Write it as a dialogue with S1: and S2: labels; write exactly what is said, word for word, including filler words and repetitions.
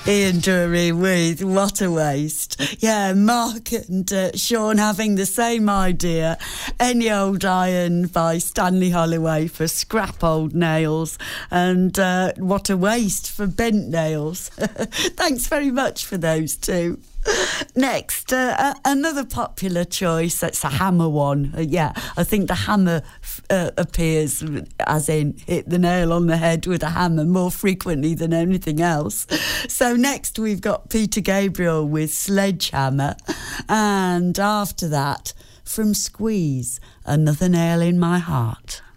S1: Ian Drury with What a Waste. Yeah, Mark and uh, Sean having the same idea. Any Old Iron by Stanley Holloway for scrap old nails, and uh, What a Waste for bent nails. Thanks very much for those two. Next, uh, uh, another popular choice. That's a hammer one. Uh, yeah, I think the hammer f- uh, appears as in hit the nail on the head with a hammer more frequently than anything else. So next we've got Peter Gabriel with Sledgehammer, and after that, from Squeeze, Another Nail in My Heart.